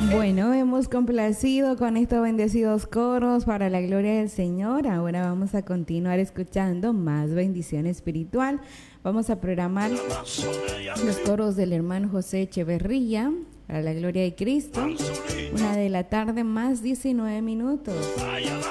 Bueno, hemos complacido con estos bendecidos coros para la gloria del Señor. Ahora vamos a continuar escuchando más bendición espiritual. Vamos a programar los coros del hermano José Echeverría para la gloria de Cristo. 1 de la tarde más 19 minutos.